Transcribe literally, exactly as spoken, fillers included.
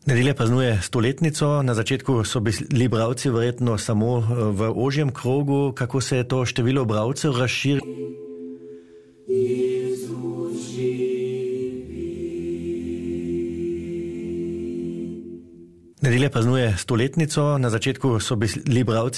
Nedelja praznuje stoletnico, na začetku so bili bralci verjetno samo v ožjem krogu, kako se je to število bralcev razširilo. Nedelja praznuje stoletnico, na začetku so bili bralci